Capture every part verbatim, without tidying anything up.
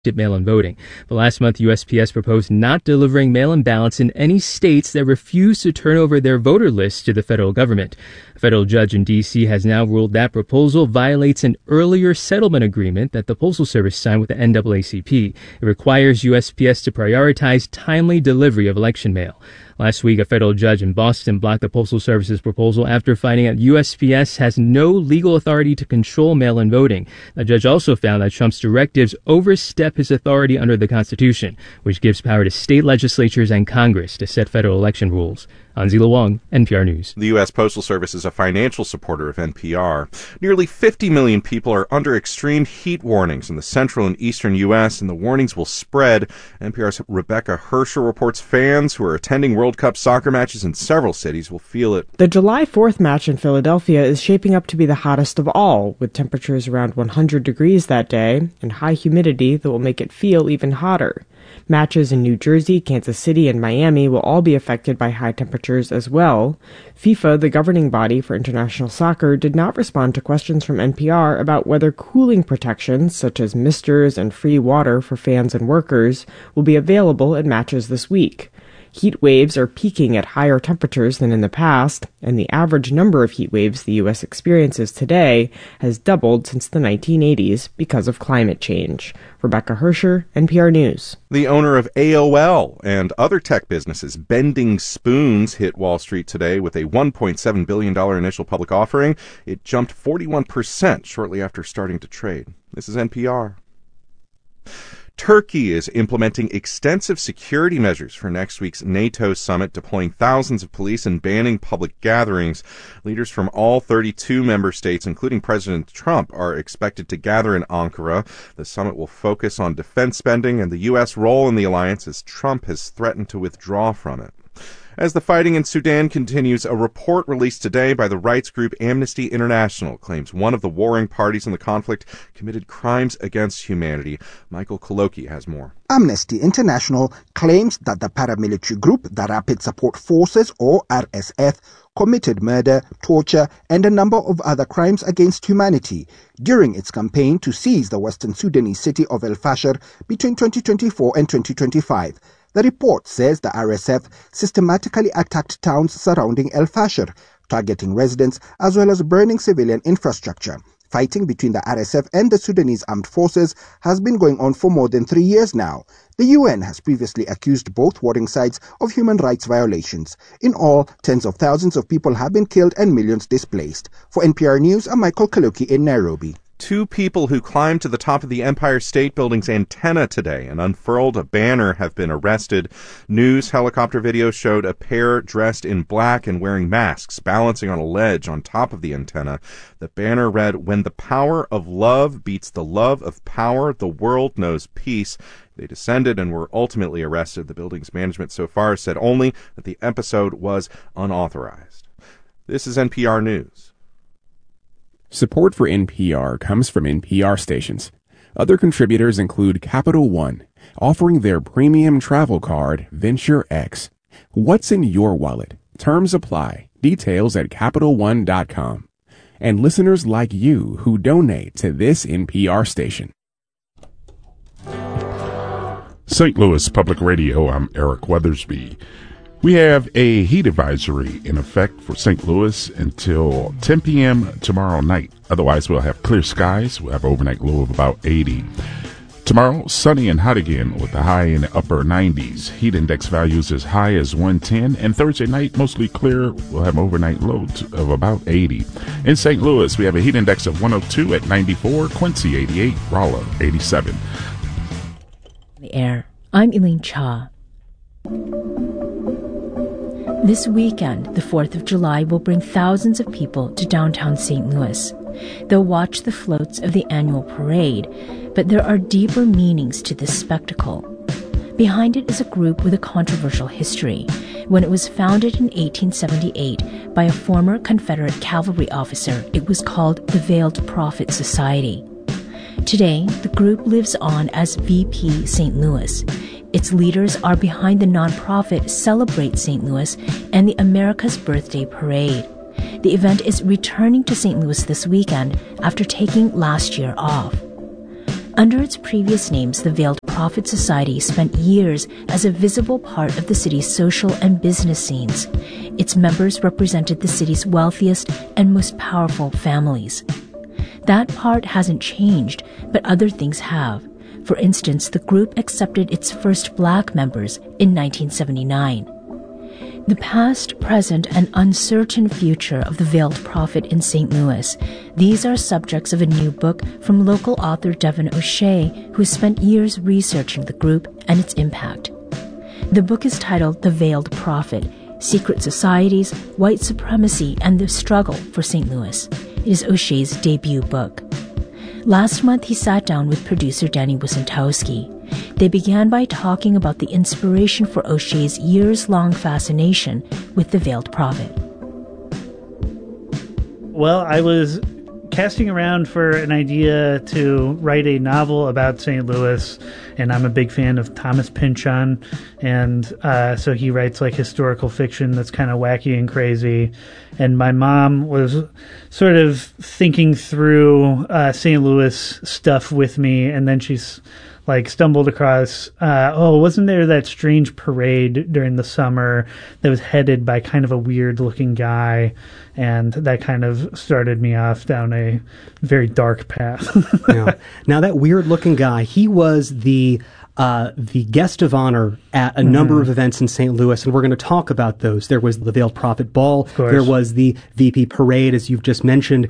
mail-in voting. But last month, U S P S proposed not delivering mail-in ballots in any states that refuse to turn over their voter lists to the federal government. A federal judge in D C has now ruled that proposal violates an earlier settlement agreement that the Postal Service signed with the N double A C P. It requires U S P S to prioritize timely delivery of election mail. Last week, a federal judge in Boston blocked the Postal Service's proposal after finding that U S P S has no legal authority to control mail-in voting. The judge also found that Trump's directives overstep his authority under the Constitution, which gives power to state legislatures and Congress to set federal election rules. Anzila Wong, N P R News. The U S. Postal Service is a financial supporter of N P R. Nearly fifty million people are under extreme heat warnings in the central and eastern U S, and the warnings will spread. N P R's Rebecca Hersher reports fans who are attending World Cup soccer matches in several cities will feel it. The July fourth match in Philadelphia is shaping up to be the hottest of all, with temperatures around one hundred degrees that day and high humidity that will make it feel even hotter. Matches in New Jersey, Kansas City, and Miami will all be affected by high temperatures as well. FIFA, the governing body for international soccer, did not respond to questions from N P R about whether cooling protections, such as misters and free water for fans and workers, will be available at matches this week. Heat waves are peaking at higher temperatures than in the past, and the average number of heat waves the U S experiences today has doubled since the nineteen eighties because of climate change. Rebecca Hersher, N P R News. The owner of A O L and other tech businesses, Bending Spoons, hit Wall Street today with a one point seven billion dollars initial public offering. It jumped forty-one percent shortly after starting to trade. This is N P R. Turkey is implementing extensive security measures for next week's NATO summit, deploying thousands of police and banning public gatherings. Leaders from all thirty-two member states, including President Trump, are expected to gather in Ankara. The summit will focus on defense spending and the U S role in the alliance as Trump has threatened to withdraw from it. As the fighting in Sudan continues, a report released today by the rights group Amnesty International claims one of the warring parties in the conflict committed crimes against humanity. Michael Koloki has more. Amnesty International claims that the paramilitary group, the Rapid Support Forces, or R S F, committed murder, torture, and a number of other crimes against humanity during its campaign to seize the western Sudanese city of El Fasher between twenty twenty-four and twenty twenty-five. The report says the R S F systematically attacked towns surrounding El Fasher, targeting residents as well as burning civilian infrastructure. Fighting between the R S F and the Sudanese armed forces has been going on for more than three years now. The U N has previously accused both warring sides of human rights violations. In all, tens of thousands of people have been killed and millions displaced. For N P R News, I'm Michael Kaloki in Nairobi. Two people who climbed to the top of the Empire State Building's antenna today and unfurled a banner have been arrested. News helicopter video showed a pair dressed in black and wearing masks balancing on a ledge on top of the antenna. The banner read, "When the power of love beats the love of power, the world knows peace." They descended and were ultimately arrested. The building's management so far said only that the episode was unauthorized. This is N P R News. Support for N P R comes from N P R stations. Other contributors include Capital One, offering their premium travel card, Venture X. What's in your wallet? Terms apply. Details at Capital One dot com. And listeners like you who donate to this N P R station. Saint Louis Public Radio, I'm Eric Weathersby. We have a heat advisory in effect for Saint Louis until ten p.m. tomorrow night. Otherwise, we'll have clear skies. We'll have an overnight low of about eighty. Tomorrow, sunny and hot again with a high in the upper nineties. Heat index values as high as one ten. And Thursday night, mostly clear. We'll have an overnight low of about eighty. In Saint Louis, we have a heat index of one oh two at ninety-four. Quincy, eighty-eight. Rolla, eighty-seven. The air. I'm Elaine Cha. This weekend, the fourth of July, will bring thousands of people to downtown Saint Louis. They'll watch the floats of the annual parade, but there are deeper meanings to this spectacle. Behind it is a group with a controversial history. When it was founded in eighteen seventy-eight by a former Confederate cavalry officer, it was called the Veiled Prophet Society. Today, the group lives on as V P Saint Louis. Its leaders are behind the nonprofit Celebrate Saint Louis and the America's Birthday Parade. The event is returning to Saint Louis this weekend after taking last year off. Under its previous names, the Veiled Prophet Society spent years as a visible part of the city's social and business scenes. Its members represented the city's wealthiest and most powerful families. That part hasn't changed, but other things have. For instance, the group accepted its first black members in nineteen seventy-nine. The past, present, and uncertain future of the Veiled Prophet in Saint Louis. These are subjects of a new book from local author Devin O'Shea, who has spent years researching the group and its impact. The book is titled The Veiled Prophet: Secret Societies, White Supremacy, and the Struggle for Saint Louis. It is O'Shea's debut book. Last month, he sat down with producer Danny Wysentowski. They began by talking about the inspiration for O'Shea's years-long fascination with the Veiled Prophet. Well, I was casting around for an idea to write a novel about Saint Louis, and I'm a big fan of Thomas Pynchon, and uh, so he writes like historical fiction that's kind of wacky and crazy. And my mom was sort of thinking through uh, Saint Louis stuff with me, and then she's like stumbled across, uh, oh, wasn't there that strange parade during the summer that was headed by kind of a weird looking guy? And that kind of started me off down a very dark path. Yeah. Now that weird looking guy, he was the uh, the guest of honor at a mm-hmm. number of events in Saint Louis, and we're going to talk about those. There was the Veiled Prophet Ball. There was the V P Parade, as you've just mentioned.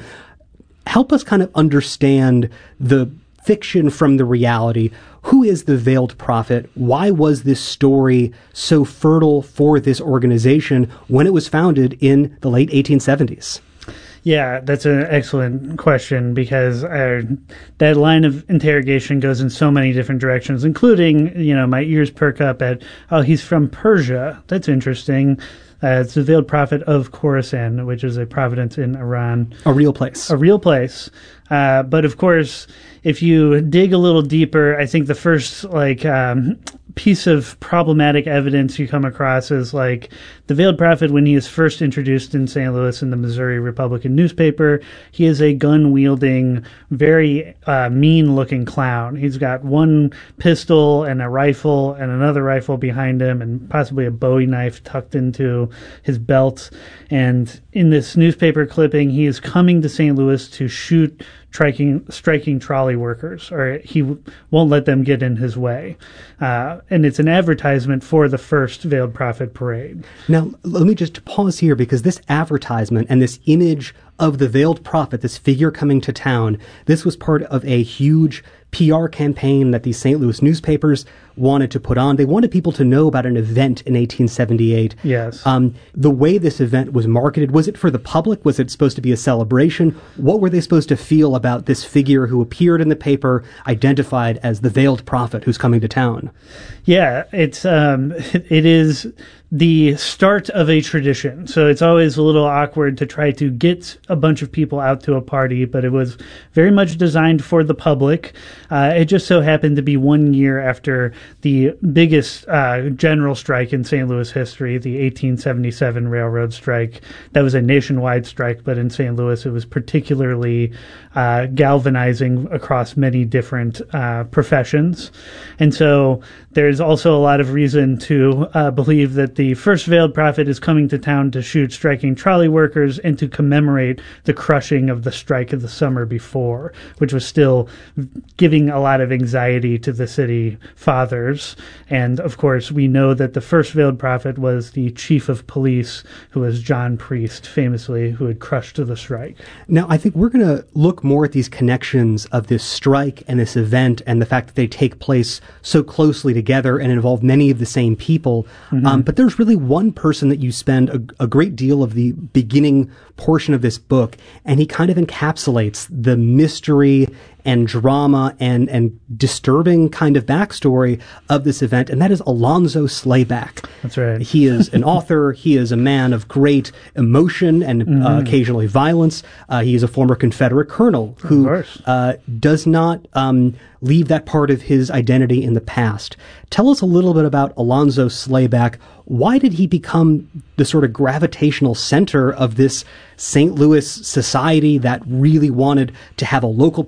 Help us kind of understand the fiction from the reality. Who is the Veiled Prophet? Why was this story so fertile for this organization when it was founded in the late eighteen seventies? Yeah, that's an excellent question, because uh, that line of interrogation goes in so many different directions, including, you know, my ears perk up at, oh, he's from Persia. That's interesting. Uh, it's the Veiled Prophet of Khorasan, which is a province in Iran. A real place. A real place. Uh, but of course, if you dig a little deeper, I think the first like um, piece of problematic evidence you come across is like the Veiled Prophet, when he is first introduced in Saint Louis in the Missouri Republican newspaper, he is a gun-wielding, very uh, mean-looking clown. He's got one pistol and a rifle and another rifle behind him and possibly a Bowie knife tucked into his belt. And in this newspaper clipping, he is coming to Saint Louis to shoot striking striking trolley workers, or he w- won't let them get in his way. Uh, and it's an advertisement for the first Veiled Prophet Parade. Now, let me just pause here, because this advertisement and this image of the Veiled Prophet, this figure coming to town, this was part of a huge P R campaign that the Saint Louis newspapers wanted to put on. They wanted people to know about an event in eighteen seventy-eight. Yes. Um, the way this event was marketed, was it for the public? Was it supposed to be a celebration? What were they supposed to feel about this figure who appeared in the paper, identified as the Veiled Prophet who's coming to town? Yeah, it's um, it is the start of a tradition. So it's always a little awkward to try to get a bunch of people out to a party, but it was very much designed for the public. Uh, it just so happened to be one year after the biggest uh, general strike in Saint Louis history, the eighteen seventy-seven railroad strike. That was a nationwide strike, but in Saint Louis it was particularly uh, galvanizing across many different uh, professions. And so there's also a lot of reason to uh, believe that the first Veiled Prophet is coming to town to shoot striking trolley workers and to commemorate the crushing of the strike of the summer before, which was still giving a lot of anxiety to the city fathers. And of course, we know that the first Veiled Prophet was the chief of police, who was John Priest, famously, who had crushed the strike. Now, I think we're going to look more at these connections of this strike and this event and the fact that they take place so closely together and involve many of the same people. Mm-hmm. Um, but there's really one person that you spend a, a great deal of the beginning portion of this book, and he kind of encapsulates the mystery and drama and, and disturbing kind of backstory of this event, and that is Alonzo Slayback. That's right. He is an author. He is a man of great emotion and mm-hmm. uh, occasionally violence. Uh, he is a former Confederate colonel who uh, does not um, leave that part of his identity in the past. Tell us a little bit about Alonzo Slayback. Why did he become the sort of gravitational center of this Saint Louis society that really wanted to have a local party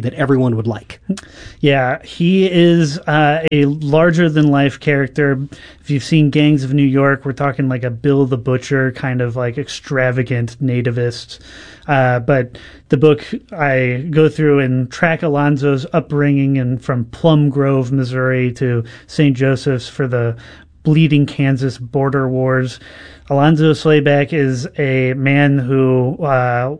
that everyone would like. Yeah, he is uh, a larger-than-life character. If you've seen Gangs of New York, we're talking like a Bill the Butcher kind of like extravagant nativist. Uh, but the book, I go through and track Alonzo's upbringing and from Plum Grove, Missouri to Saint Joseph's for the Bleeding Kansas border wars. Alonzo Slayback is a man who uh,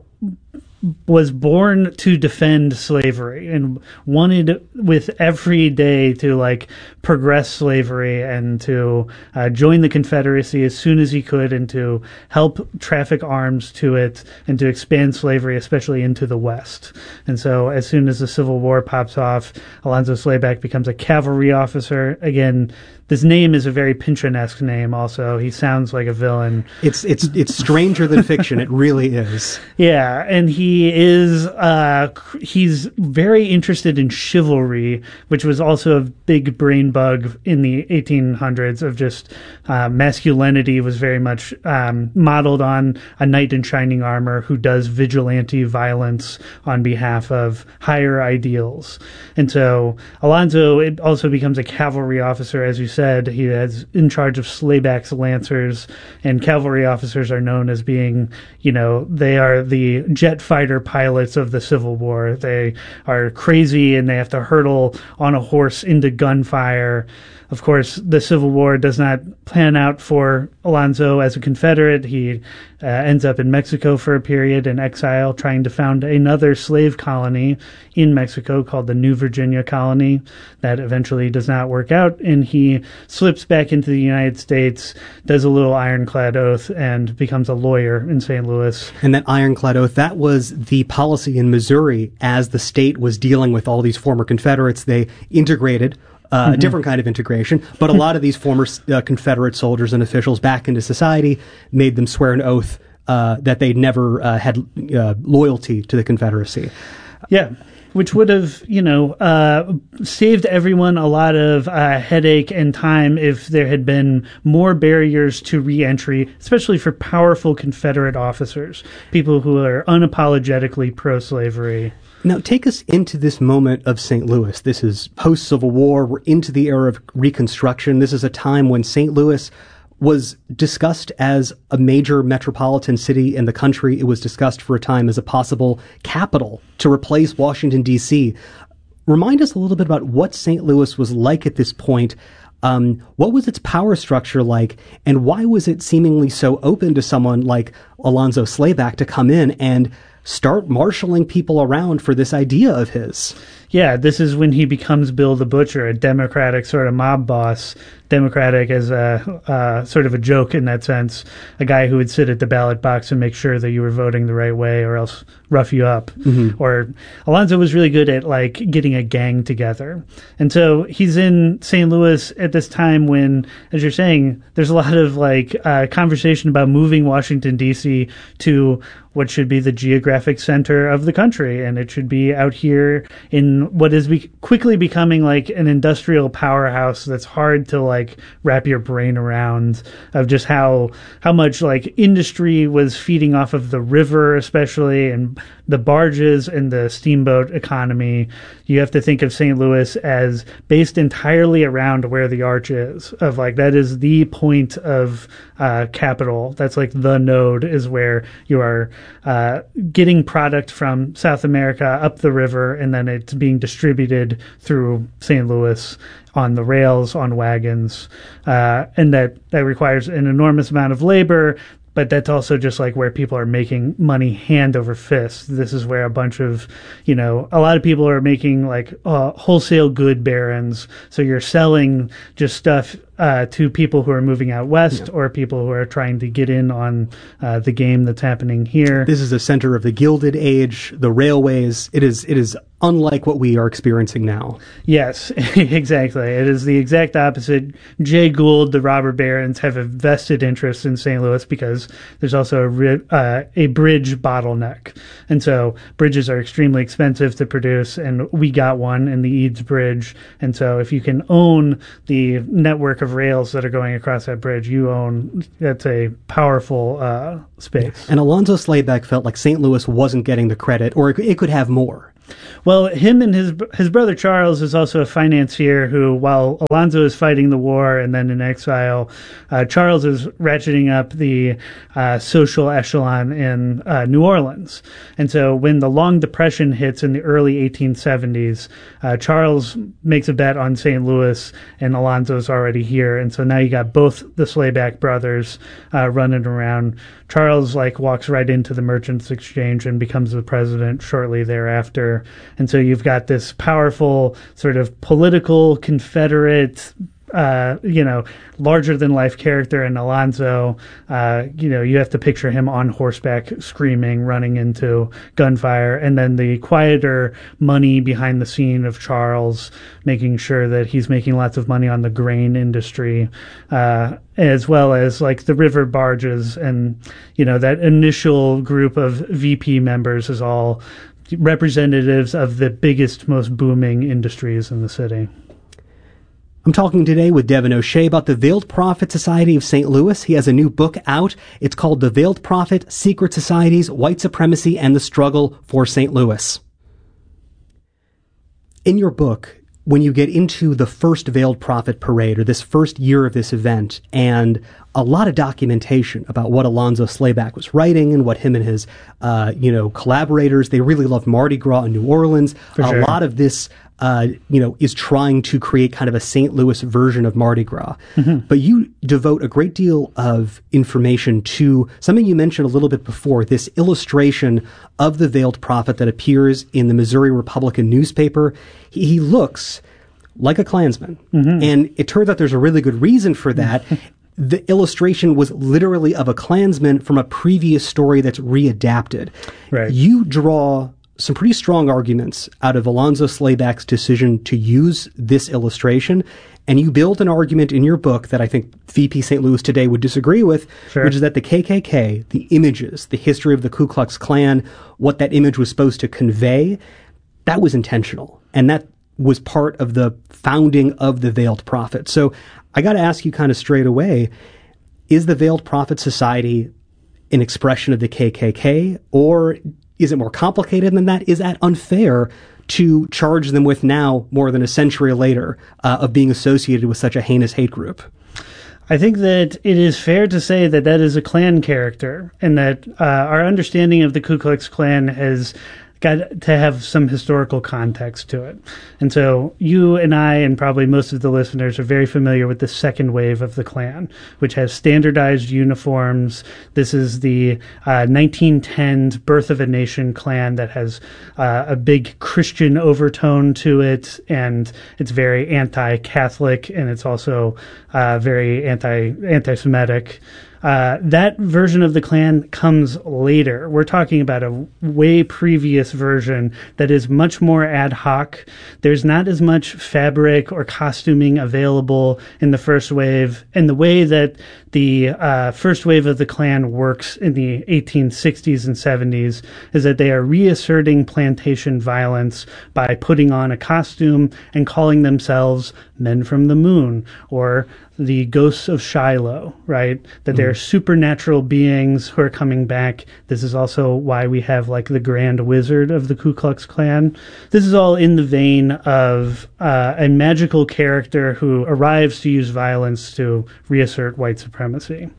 was born to defend slavery and wanted with every day to like progress slavery and to uh, join the Confederacy as soon as he could and to help traffic arms to it and to expand slavery, especially into the West. And so as soon as the Civil War pops off, Alonzo Slayback becomes a cavalry officer. Again, this name is a very Pynchon-esque name also. He sounds like a villain. It's it's it's stranger than fiction. It really is. Yeah, and he is uh, he's very interested in chivalry, which was also a big brain bug in the eighteen hundreds of just uh, masculinity was very much um, modeled on a knight in shining armor who does vigilante violence on behalf of higher ideals. And so Alonzo it also becomes a cavalry officer, as you said. Said he is in charge of Slayback's Lancers, and cavalry officers are known as being, you know, they are the jet fighter pilots of the Civil War. They are crazy and they have to hurtle on a horse into gunfire. Of course, the Civil War does not plan out for Alonzo as a Confederate. He uh, ends up in Mexico for a period in exile, trying to found another slave colony in Mexico called the New Virginia Colony. That eventually does not work out, and he slips back into the United States, does a little ironclad oath, and becomes a lawyer in Saint Louis. And that ironclad oath, that was the policy in Missouri as the state was dealing with all these former Confederates. They integrated Uh, mm-hmm. a different kind of integration, but a lot of these former uh, Confederate soldiers and officials back into society made them swear an oath uh, that they never uh, had uh, loyalty to the Confederacy. Yeah, which would have, you know, uh, saved everyone a lot of uh, headache and time if there had been more barriers to re-entry, especially for powerful Confederate officers, people who are unapologetically pro-slavery. Now, take us into this moment of Saint Louis. This is post-Civil War. We're into the era of Reconstruction. This is a time when Saint Louis was discussed as a major metropolitan city in the country. It was discussed for a time as a possible capital to replace Washington, D C. Remind us a little bit about what Saint Louis was like at this point. Um, what was its power structure like, and why was it seemingly so open to someone like Alonzo Slayback to come in and start marshaling people around for this idea of his? Yeah, this is when he becomes Bill the Butcher, a Democratic sort of mob boss. Democratic as a uh, sort of a joke in that sense, a guy who would sit at the ballot box and make sure that you were voting the right way or else rough you up. Mm-hmm. Or Alonzo was really good at like getting a gang together. And so he's in Saint Louis at this time when, as you're saying, there's a lot of like uh, conversation about moving Washington, D C to what should be the geographic center of the country. And it should be out here in what is be- quickly becoming like an industrial powerhouse that's hard to like wrap your brain around, of just how how much like industry was feeding off of the river, especially, and the barges and the steamboat economy. You have to think of Saint Louis as based entirely around where the arch is, of like that is the point of uh, capital. That's like the node is where you are uh, getting product from South America up the river, and then it's being distributed through Saint Louis on the rails, on wagons, uh, and that, that requires an enormous amount of labor, but that's also just like where people are making money hand over fist. This is where a bunch of, you know, a lot of people are making like uh, wholesale good barons. So you're selling just stuff uh, to people who are moving out west, yeah, or people who are trying to get in on uh, the game that's happening here. This is the center of the Gilded Age, the railways. It is, it is unlike what we are experiencing now. Yes, exactly. It is the exact opposite. Jay Gould, the robber barons, have a vested interest in Saint Louis because there's also a, ri- uh, a bridge bottleneck. And so bridges are extremely expensive to produce, and we got one in the Eads Bridge. And so if you can own the network of rails that are going across that bridge, you own, that's a powerful uh, space. And Alonzo Slayback felt like Saint Louis wasn't getting the credit, or it could have more. Well, him and his his brother Charles is also a financier who, while Alonzo is fighting the war and then in exile, uh, Charles is ratcheting up the uh, social echelon in uh, New Orleans. And so when the Long Depression hits in the early eighteen seventies, uh, Charles makes a bet on Saint Louis, and Alonzo's already here. And so now you got both the Slayback brothers uh, running around. Charles like walks right into the Merchants Exchange and becomes the president shortly thereafter. And so you've got this powerful sort of political Confederate, uh, you know, larger-than-life character in Alonzo. Uh, you know, you have to picture him on horseback screaming, running into gunfire. And then the quieter money behind the scene of Charles, making sure that he's making lots of money on the grain industry, uh, as well as like the river barges. And, you know, that initial group of V P members is all representatives of the biggest, most booming industries in the city. I'm talking today with Devin O'Shea about the Veiled Prophet Society of Saint Louis. He has a new book out. It's called The Veiled Prophet, Secret Societies, White Supremacy, and the Struggle for Saint Louis. In your book, when you get into the first Veiled Prophet Parade, or this first year of this event, and a lot of documentation about what Alonzo Slayback was writing and what him and his, uh, you know, collaborators, they really loved Mardi Gras in New Orleans. For a sure. lot of this, uh, you know, is trying to create kind of a Saint Louis version of Mardi Gras. Mm-hmm. But you devote a great deal of information to something you mentioned a little bit before, this illustration of the Veiled Prophet that appears in the Missouri Republican newspaper. He, he looks like a Klansman. Mm-hmm. And it turns out there's a really good reason for that. The illustration was literally of a Klansman from a previous story that's readapted. Right. You draw some pretty strong arguments out of Alonzo Slayback's decision to use this illustration, and you build an argument in your book that I think V P Saint Louis today would disagree with, sure. which is that the K K K, the images, the history of the Ku Klux Klan, what that image was supposed to convey, that was intentional. And that was part of the founding of the Veiled Prophet. So I got to ask you kind of straight away, is the Veiled Prophet Society an expression of the K K K, or is it more complicated than that? Is that unfair to charge them with now, more than a century later, uh, of being associated with such a heinous hate group? I think that it is fair to say that that is a Klan character, and that uh, our understanding of the Ku Klux Klan has got to have some historical context to it. And so you and I, and probably most of the listeners, are very familiar with the second wave of the Klan, which has standardized uniforms. This is the uh, nineteen tens Birth of a Nation Klan that has uh, a big Christian overtone to it, and it's very anti-Catholic, and it's also uh, very anti anti-Semitic. Uh, that version of the Klan comes later. We're talking about a way previous version that is much more ad hoc. There's not as much fabric or costuming available in the first wave. And the way that the uh, first wave of the Klan works in the eighteen sixties and seventies is that they are reasserting plantation violence by putting on a costume and calling themselves Men from the Moon, or the ghosts of Shiloh, right? That they're supernatural beings who are coming back. This is also why we have like the Grand Wizard of the Ku Klux Klan. This is all in the vein of uh, a magical character who arrives to use violence to reassert white supremacy.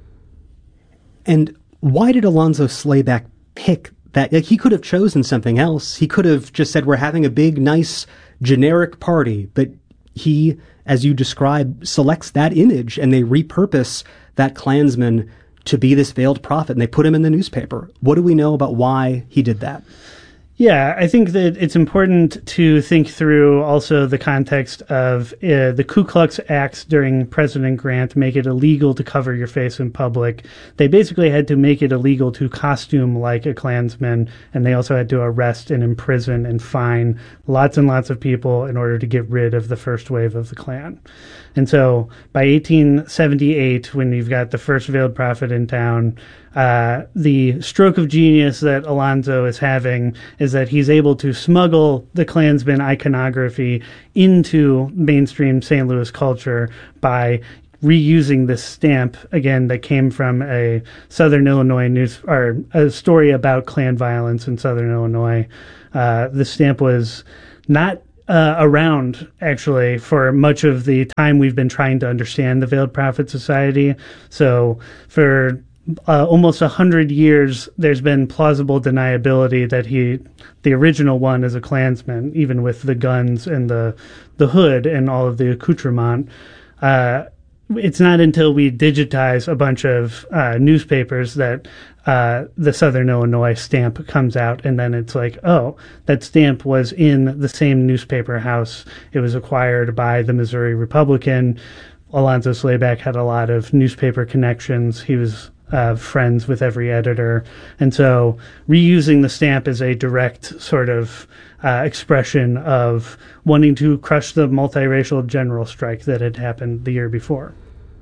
And why did Alonzo Slayback pick that? Like, he could have chosen something else. He could have just said, we're having a big, nice, generic party, but he, as you describe, selects that image, and they repurpose that Klansman to be this veiled prophet, and they put him in the newspaper. What do we know about why he did that? Yeah, I think that it's important to think through also the context of uh, the Ku Klux Acts during President Grant make it illegal to cover your face in public. They basically had to make it illegal to costume like a Klansman, and they also had to arrest and imprison and fine lots and lots of people in order to get rid of the first wave of the Klan. And so by eighteen seventy-eight, when you've got the first veiled prophet in town, uh, the stroke of genius that Alonzo is having is that he's able to smuggle the Klansman iconography into mainstream Saint Louis culture by reusing this stamp, again, that came from a Southern Illinois news, or a story about Klan violence in Southern Illinois. Uh, the stamp was not uh, around, actually, for much of the time we've been trying to understand the Veiled Prophet Society. So for uh, almost a hundred years, there's been plausible deniability that he, the original one, is a Klansman, even with the guns and the the hood and all of the accoutrement. Uh, it's not until we digitize a bunch of uh, newspapers that uh, the Southern Illinois stamp comes out, and then it's like, oh, that stamp was in the same newspaper house. It was acquired by the Missouri Republican. Alonzo Slayback had a lot of newspaper connections. He was uh, friends with every editor. And so reusing the stamp is a direct sort of uh, expression of wanting to crush the multiracial general strike that had happened the year before.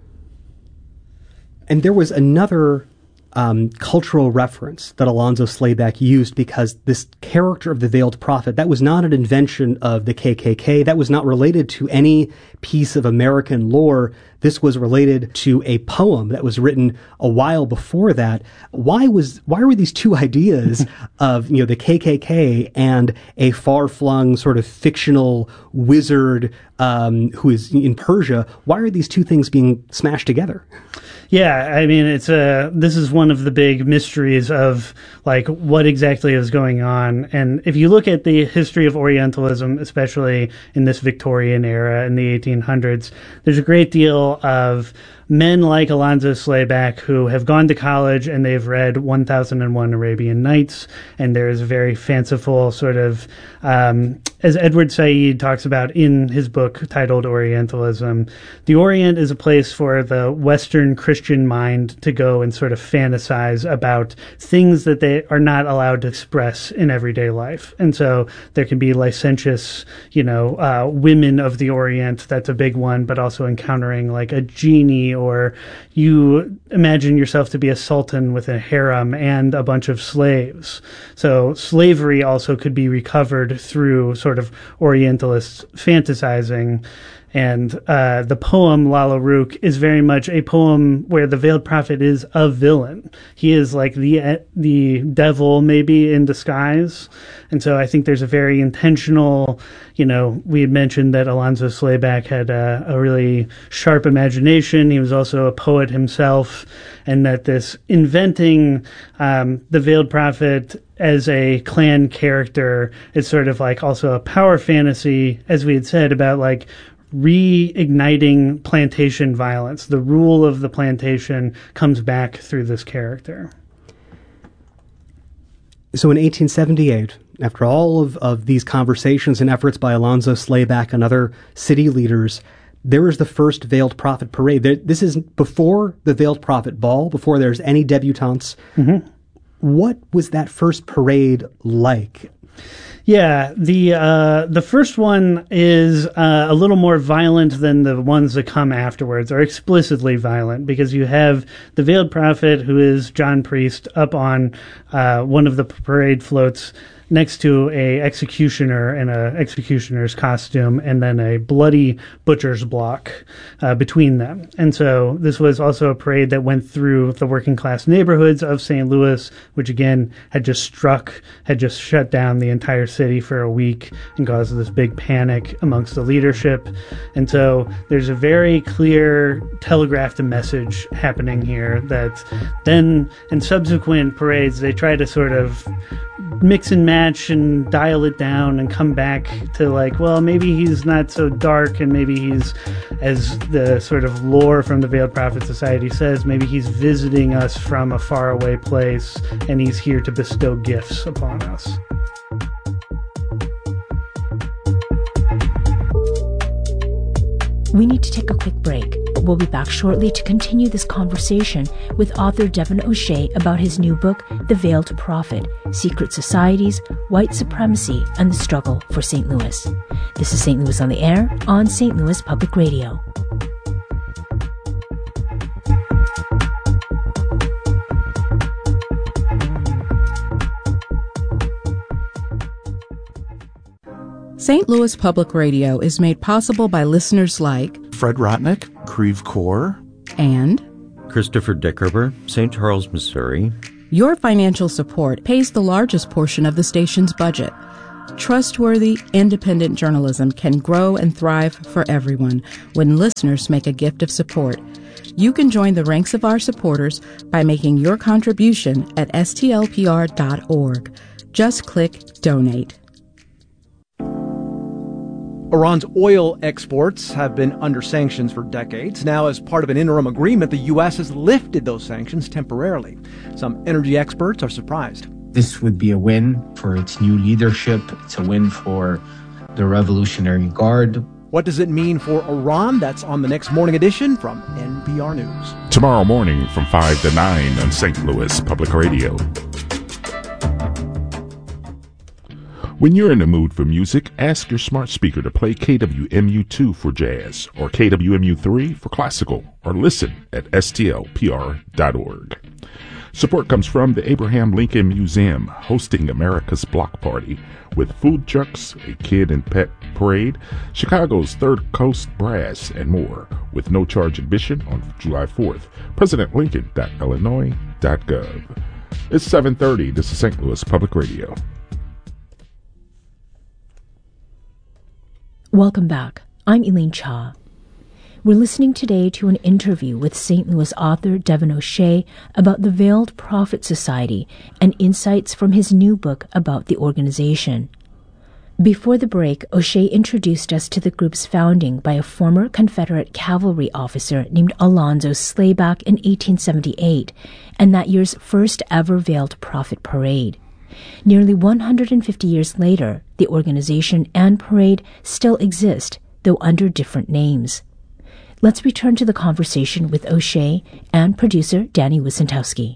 And there was another um, cultural reference that Alonzo Slayback used, because this character of the Veiled Prophet, that was not an invention of the K K K. That was not related to any piece of American lore. This was related to a poem that was written a while before that. Why was why were these two ideas of, you know, the K K K and a far-flung sort of fictional wizard um, who is in Persia? Why are these two things being smashed together? Yeah, I mean, it's a, this is one of the big mysteries of, like, what exactly is going on. And if you look at the history of Orientalism, especially in this Victorian era in the eighteen hundreds, there's a great deal of men like Alonzo Slayback who have gone to college and they've read one thousand one Arabian Nights, and there's a very fanciful sort of, um, as Edward Said talks about in his book titled Orientalism, the Orient is a place for the Western Christian mind to go and sort of fantasize about things that they are not allowed to express in everyday life. And so there can be licentious, you know, uh, women of the Orient, that's a big one, but also encountering like a genie, or you imagine yourself to be a sultan with a harem and a bunch of slaves. So slavery also could be recovered through sort of Orientalist fantasizing. And uh, the poem Lalla Rookh is very much a poem where the Veiled Prophet is a villain. He is like the the devil maybe in disguise. And so I think there's a very intentional, you know, we had mentioned that Alonzo Slayback had a, a really sharp imagination. He was also a poet himself, and that this inventing um, the Veiled Prophet as a Klan character is sort of like also a power fantasy, as we had said, about like reigniting plantation violence. The rule of the plantation comes back through this character. So in eighteen seventy-eight, after all of, of these conversations and efforts by Alonzo Slayback and other city leaders, there was the first Veiled Prophet parade. There, this is before the Veiled Prophet Ball, before there's any debutantes. Mm-hmm. What was that first parade like? Yeah, the uh, the first one is uh, a little more violent than the ones that come afterwards, or explicitly violent, because you have the Veiled Prophet, who is John Priest, up on uh, one of the parade floats next to a executioner in a executioner's costume, and then a bloody butcher's block uh, between them. And so this was also a parade that went through the working class neighborhoods of Saint Louis, which again had just struck, had just shut down the entire city for a week and caused this big panic amongst the leadership. And so there's a very clear telegraphed message happening here that then in subsequent parades they try to sort of mix and match and dial it down and come back to like, well, maybe he's not so dark, and maybe he's, as the sort of lore from the Veiled Prophet Society says, maybe he's visiting us from a faraway place and he's here to bestow gifts upon us. We need to take a quick break, but we'll be back shortly to continue this conversation with author Devin O'Shea about his new book, The Veiled Prophet: Secret Societies, White Supremacy, and the Struggle for Saint Louis. This is Saint Louis on the Air on Saint Louis Public Radio. Saint Louis Public Radio is made possible by listeners like Fred Rotnick, Creve Coeur, and Christopher Dickerber, Saint Charles, Missouri. Your financial support pays the largest portion of the station's budget. Trustworthy, independent journalism can grow and thrive for everyone when listeners make a gift of support. You can join the ranks of our supporters by making your contribution at S T L P R dot org. Just click Donate. Iran's oil exports have been under sanctions for decades. Now, as part of an interim agreement, the U S has lifted those sanctions temporarily. Some energy experts are surprised. This would be a win for its new leadership. It's a win for the Revolutionary Guard. What does it mean for Iran? That's on the next morning edition from N P R News. Tomorrow morning from five to nine on Saint Louis Public Radio. When you're in the mood for music, ask your smart speaker to play K W M U two for jazz or K W M U three for classical, or listen at S T L P R dot org. Support comes from the Abraham Lincoln Museum, hosting America's Block Party with food trucks, a kid and pet parade, Chicago's Third Coast Brass, and more, with no charge admission on July fourth. President Lincoln dot illinois dot gov. It's seven thirty. This is Saint Louis Public Radio. Welcome back. I'm Elaine Cha. We're listening today to an interview with Saint Louis author Devin O'Shea about the Veiled Prophet Society and insights from his new book about the organization. Before the break, O'Shea introduced us to the group's founding by a former Confederate cavalry officer named Alonzo Slayback in eighteen seventy-eight, and that year's first ever Veiled Prophet Parade. Nearly one hundred fifty years later, the organization and parade still exist, though under different names. Let's return to the conversation with O'Shea and producer Danny Wicentowski.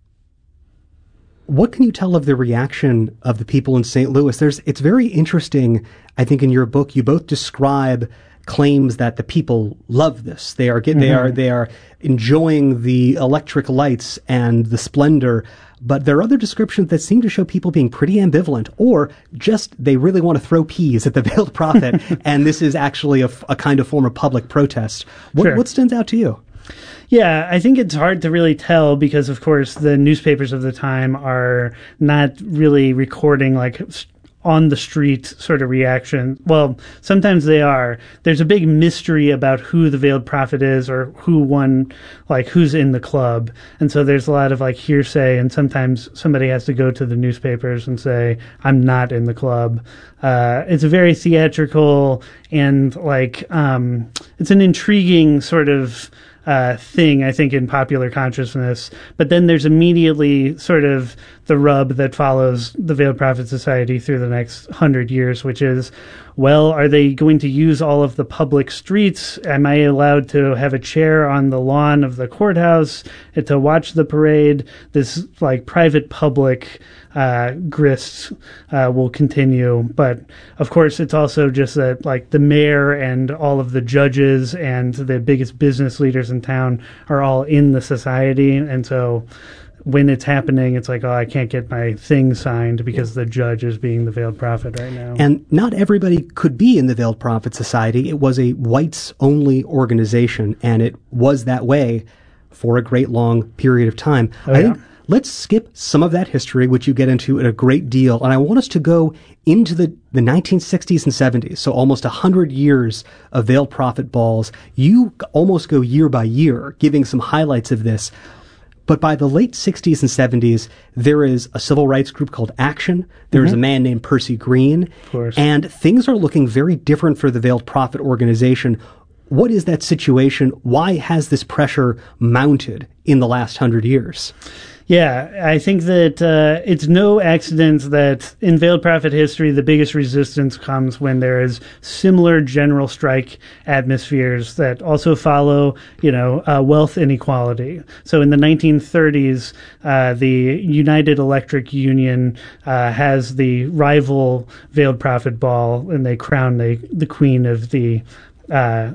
What can you tell of the reaction of the people in Saint Louis? There's, it's very interesting, I think in your book, you both describe claims that the people love this. They are get, mm-hmm. they are they are enjoying the electric lights and the splendor. But there are other descriptions that seem to show people being pretty ambivalent, or just they really want to throw peas at the Veiled Prophet, and this is actually a, a kind of form of public protest. What, sure. what stands out to you? Yeah, I think it's hard to really tell because, of course, the newspapers of the time are not really recording like on the street sort of reaction. Well, sometimes they are. There's a big mystery about who the Veiled Prophet is or who won, like who's in the club. And so there's a lot of like hearsay, and sometimes somebody has to go to the newspapers and say, I'm not in the club. Uh, it's a very theatrical and like, um, it's an intriguing sort of Uh, thing, I think, in popular consciousness. But then there's immediately sort of the rub that follows the Veiled Prophet Society through the next hundred years, which is, well, are they going to use all of the public streets? Am I allowed to have a chair on the lawn of the courthouse to watch the parade? This like private public uh, grist uh, will continue. But of course, it's also just that like the mayor and all of the judges and the biggest business leaders in town are all in the society. And so when it's happening, it's like, oh, I can't get my thing signed because the judge is being the Veiled Prophet right now. And not everybody could be in the Veiled Prophet Society. It was a whites-only organization, and it was that way for a great long period of time. Oh, I yeah. think let's skip some of that history, which you get into in a great deal, and I want us to go into the, the nineteen sixties and seventies, so almost one hundred years of Veiled Prophet balls. You almost go year by year, giving some highlights of this. But by the late sixties and seventies, there is a civil rights group called Action. There's mm-hmm. a man named Percy Green. Of course. And things are looking very different for the Veiled Prophet organization. What is that situation? Why has this pressure mounted in the last hundred years? Yeah, I think that uh, it's no accident that in Veiled Prophet history, the biggest resistance comes when there is similar general strike atmospheres that also follow, you know, uh, wealth inequality. So in the nineteen thirties, uh, the United Electric Union uh, has the rival Veiled Prophet ball, and they crown the, the queen of the uh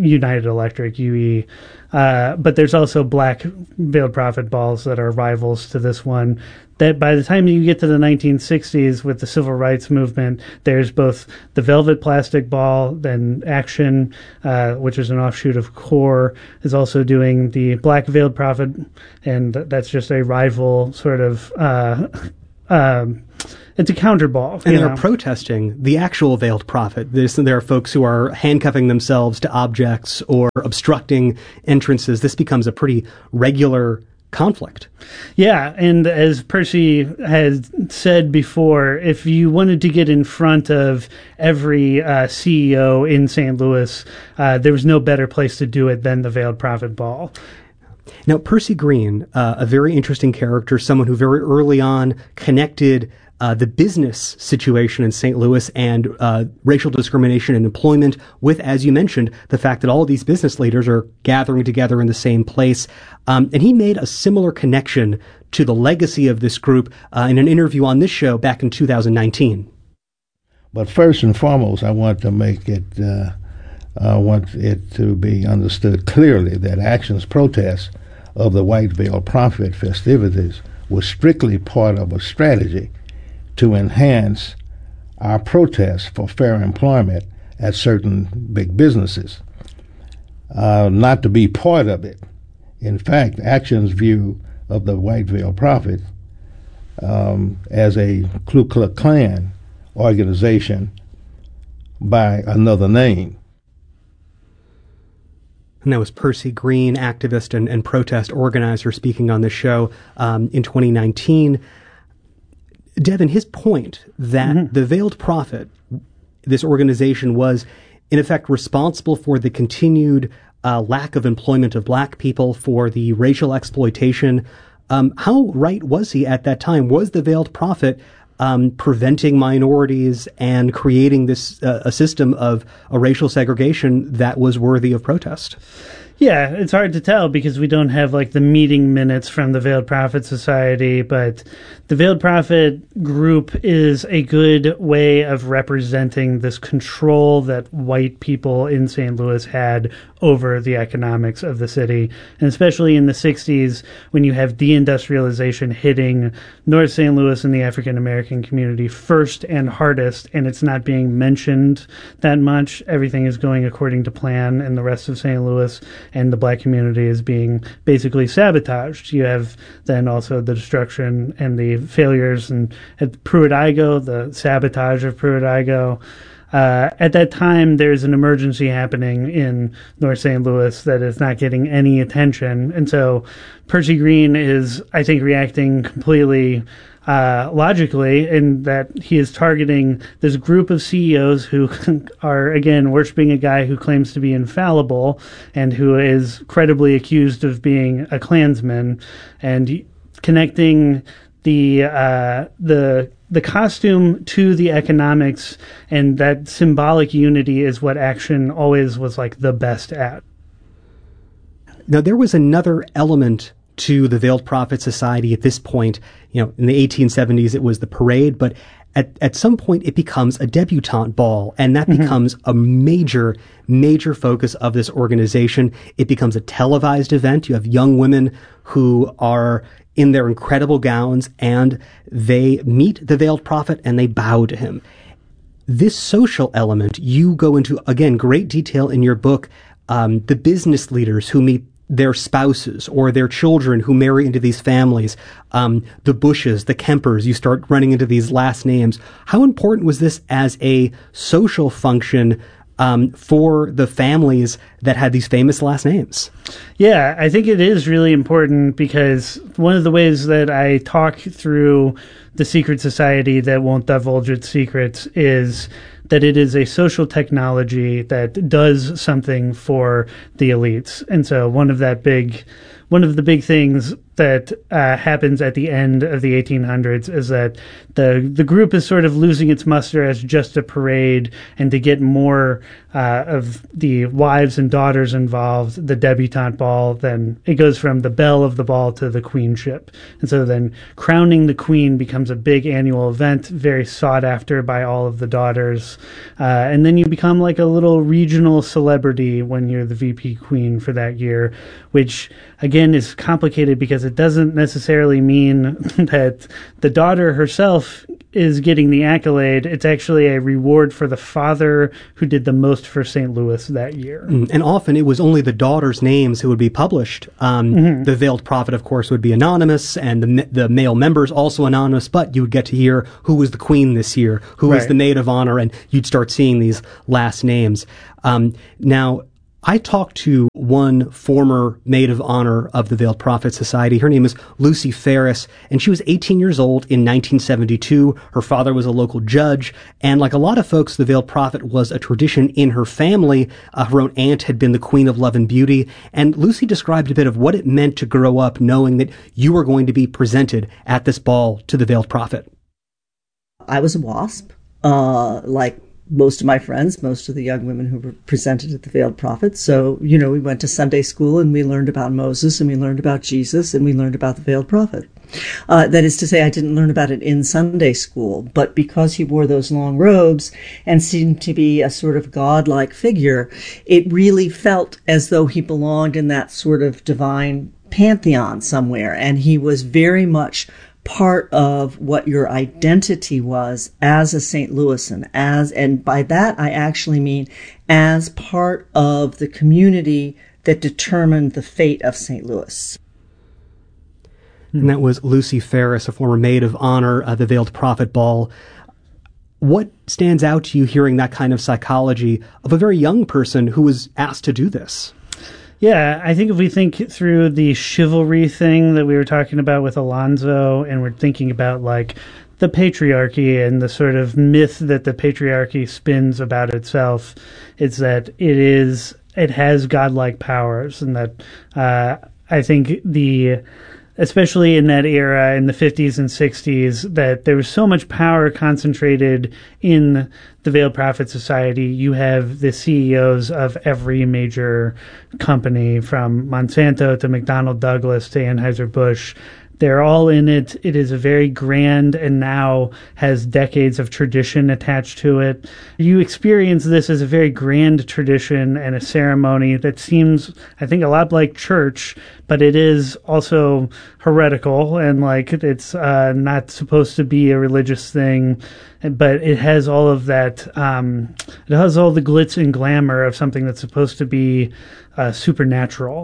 United Electric, U E. Uh, but there's also black veiled prophet balls that are rivals to this one. That by the time you get to the nineteen sixties with the civil rights movement, there's both the velvet plastic ball, then Action, uh, which is an offshoot of CORE, is also doing the black veiled prophet, and that's just a rival sort of... Uh, um, It's a counterball. And they're know. protesting the actual veiled prophet. There's, there are folks who are handcuffing themselves to objects or obstructing entrances. This becomes a pretty regular conflict. Yeah, and as Percy has said before, if you wanted to get in front of every uh, C E O in Saint Louis, uh, there was no better place to do it than the Veiled Prophet Ball. Now, Percy Green, uh, a very interesting character, someone who very early on connected Uh, the business situation in Saint Louis and uh, racial discrimination in employment with, as you mentioned, the fact that all of these business leaders are gathering together in the same place. Um, and he made a similar connection to the legacy of this group uh, in an interview on this show back in two thousand nineteen. But first and foremost, I want to make it, uh, I want it to be understood clearly that Action's protest of the White Veiled Prophet festivities was strictly part of a strategy to enhance our protests for fair employment at certain big businesses, uh, not to be part of it. In fact, Action's view of the White Veiled Prophet um, as a Ku Klux Klan organization by another name. And that was Percy Green, activist and, and protest organizer, speaking on this show um, in twenty nineteen. Devin, his point that mm-hmm. the Veiled Prophet, this organization, was in effect responsible for the continued uh, lack of employment of black people, for the racial exploitation. Um, how right was he at that time? Was the Veiled Prophet um, preventing minorities and creating this uh, a system of a racial segregation that was worthy of protest? Yeah, it's hard to tell because we don't have like the meeting minutes from the Veiled Prophet Society, but the Veiled Prophet group is a good way of representing this control that white people in Saint Louis had over the economics of the city. And especially in the sixties, when you have deindustrialization hitting North Saint Louis and the African American community first and hardest, and it's not being mentioned that much. Everything is going according to plan in the rest of Saint Louis, and the black community is being basically sabotaged. You have then also the destruction and the failures and at Pruitt-Igoe, the sabotage of Pruitt-Igoe. Uh, at that time, there's an emergency happening in North Saint Louis that is not getting any attention. And so Percy Green is, I think, reacting completely uh, logically in that he is targeting this group of C E Os who are, again, worshiping a guy who claims to be infallible and who is credibly accused of being a Klansman, and connecting the uh, the the costume to the economics, and that symbolic unity is what Action always was like the best at. Now, there was another element to the Veiled Prophet Society at this point. You know, in the eighteen seventies, it was the parade, but at, at some point it becomes a debutante ball, and that mm-hmm. becomes a major, major focus of this organization. It becomes a televised event. You have young women who are in their incredible gowns, and they meet the Veiled Prophet and they bow to him. This social element, you go into, again, great detail in your book, um, the business leaders who meet their spouses or their children who marry into these families, um, the Bushes, the Kempers, you start running into these last names. How important was this as a social function Um, for the families that had these famous last names? Yeah, I think it is really important because one of the ways that I talk through the secret society that won't divulge its secrets is that it is a social technology that does something for the elites. And so one of that big, one of the big things that uh, happens at the end of the eighteen hundreds is that the the group is sort of losing its muster as just a parade, and to get more uh, of the wives and daughters involved, the debutante ball, then it goes from the belle of the ball to the queenship. And so then crowning the queen becomes a big annual event, very sought after by all of the daughters. Uh, and then you become like a little regional celebrity when you're the V P queen for that year, which again is complicated because it doesn't necessarily mean that the daughter herself is getting the accolade. It's actually a reward for the father who did the most for Saint Louis that year. And often it was only the daughters' names who would be published. Um, mm-hmm. The Veiled Prophet, of course, would be anonymous, and the, the male members also anonymous, but you would get to hear who was the queen this year, who right. was the maid of honor, and you'd start seeing these last names. Um, now, I talked to one former maid of honor of the Veiled Prophet Society. Her name is Lucy Ferris, and she was eighteen years old in nineteen seventy-two. Her father was a local judge, and like a lot of folks, the Veiled Prophet was a tradition in her family. Uh, her own aunt had been the Queen of Love and Beauty, and Lucy described a bit of what it meant to grow up knowing that you were going to be presented at this ball to the Veiled Prophet. I was a WASP, uh, like most of my friends, most of the young women who were presented at the Veiled Prophet. So, you know, we went to Sunday school and we learned about Moses and we learned about Jesus and we learned about the Veiled Prophet. Uh, that is to say, I didn't learn about it in Sunday school, but because he wore those long robes and seemed to be a sort of godlike figure, it really felt as though he belonged in that sort of divine pantheon somewhere. And he was very much part of what your identity was as a Saint Louisan, as, and by that I actually mean as part of the community that determined the fate of Saint Louis. And that was Lucy Ferris, a former maid of honor at the Veiled Prophet Ball. What stands out to you hearing that kind of psychology of a very young person who was asked to do this? Yeah, I think if we think through the chivalry thing that we were talking about with Alonzo, and we're thinking about like the patriarchy and the sort of myth that the patriarchy spins about itself, it's that it is, it has godlike powers, and that uh, I think the, especially in that era in the fifties and sixties, that there was so much power concentrated in the Veiled Prophet Society. You have the C E Os of every major company, from Monsanto to McDonnell Douglas to Anheuser-Busch. They're all in it. It is a very grand and now has decades of tradition attached to it. You experience this as a very grand tradition and a ceremony that seems, I think, a lot like church, but it is also heretical and like it's uh, not supposed to be a religious thing. But it has all of that, um, it has all the glitz and glamour of something that's supposed to be uh, supernatural.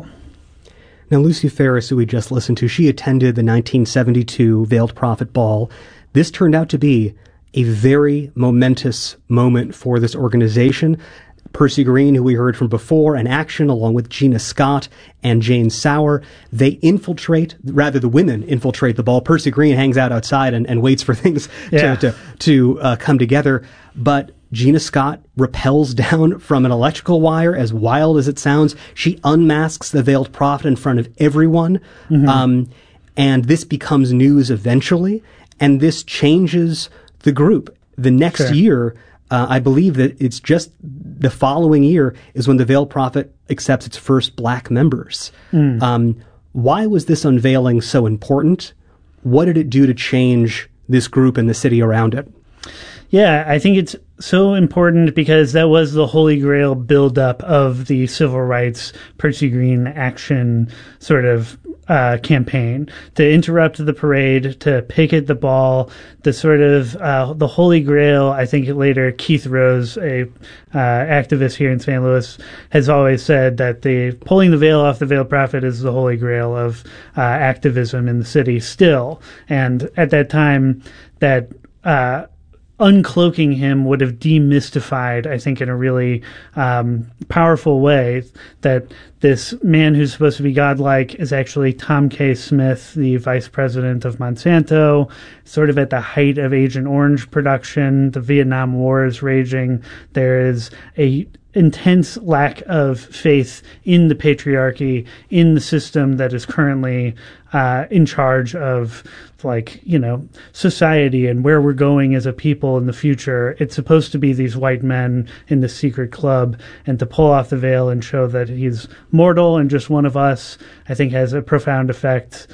Now, Lucy Ferris, who we just listened to, she attended the nineteen seventy-two Veiled Prophet Ball. This turned out to be a very momentous moment for this organization. Percy Green, who we heard from before, in action, along with Gina Scott and Jane Sauer. They infiltrate, rather the women infiltrate the ball. Percy Green hangs out outside and, and waits for things yeah. to, to, to uh, come together. But Gina Scott rappels down from an electrical wire, as wild as it sounds. She unmasks the Veiled Prophet in front of everyone. Mm-hmm. Um, and this becomes news eventually. And this changes the group. The next sure. year, uh, I believe that it's just the following year is when the Veiled Prophet accepts its first black members. Mm. Um, why was this unveiling so important? What did it do to change this group and the city around it? Yeah, I think it's so important because that was the holy grail buildup of the civil rights Percy Green action sort of uh, campaign, to interrupt the parade, to picket the ball, the sort of uh, the holy grail. I think later Keith Rose, a uh, activist here in Saint Louis, has always said that the pulling the veil off the Veiled Prophet is the holy grail of uh, activism in the city still. And at that time, that uh, uncloaking him would have demystified, I think, in a really um, powerful way, that this man who's supposed to be godlike is actually Tom K. Smith, the vice president of Monsanto, sort of at the height of Agent Orange production. The Vietnam War is raging. There is a intense lack of faith in the patriarchy, in the system that is currently uh, in charge of, like, you know, society and where we're going as a people in the future. It's supposed to be these white men in the secret club, and to pull off the veil and show that he's mortal and just one of us, I think has a profound effect.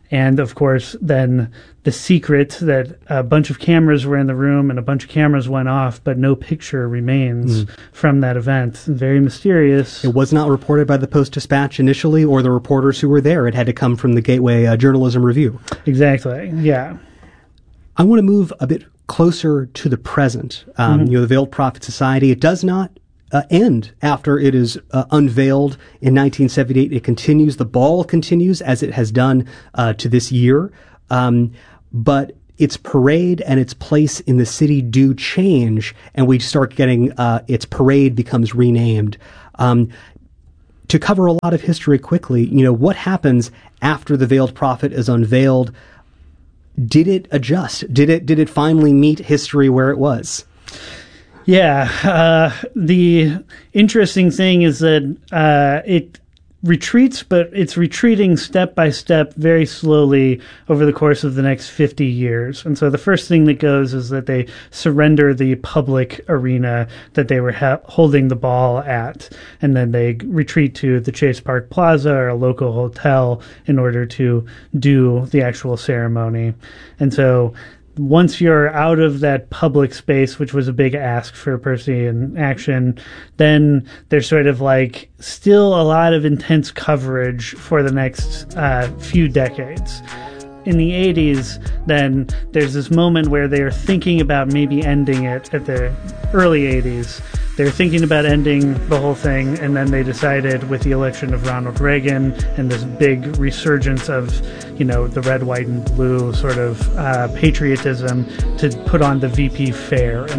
And of course, then the secret that a bunch of cameras were in the room and a bunch of cameras went off, but no picture remains mm. from that event. Very mysterious. It was not reported by the Post-Dispatch initially or the reporters who were there. It had to come from the Gateway uh, Journalism Review. Exactly, yeah. I want to move a bit closer to the present. Um, mm-hmm. You know, the Veiled Prophet Society, it does not Uh, end after it is uh, unveiled in nineteen seventy-eight. It continues. The ball continues as it has done uh, to this year. Um, but its parade and its place in the city do change, and we start getting uh, its parade becomes renamed. Um, to cover a lot of history quickly, you know, what happens after the Veiled Prophet is unveiled? Did it adjust? Did it, did it finally meet history where it was? Yeah, uh, the interesting thing is that uh, it retreats, but it's retreating step by step very slowly over the course of the next fifty years. And so the first thing that goes is that they surrender the public arena that they were ha- holding the ball at, and then they retreat to the Chase Park Plaza or a local hotel in order to do the actual ceremony. And so once you're out of that public space, which was a big ask for Percy in Action, then there's sort of like still a lot of intense coverage for the next uh, few decades. In the eighties, then there's this moment where they're thinking about maybe ending it at the early eighties. They're thinking about ending the whole thing, and then they decided with the election of Ronald Reagan and this big resurgence of, you know, the red, white, and blue sort of uh, patriotism to put on the V P Fair.